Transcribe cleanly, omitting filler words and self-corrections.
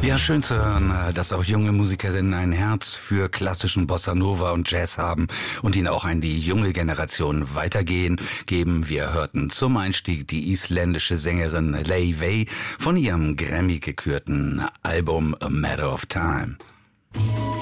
Ja, schön zu hören, dass auch junge Musikerinnen ein Herz für klassischen Bossa Nova und Jazz haben und ihn auch an die junge Generation weitergeben. Wir hörten zum Einstieg die isländische Sängerin Lay Way von ihrem Grammy-gekürten Album A Matter of Time.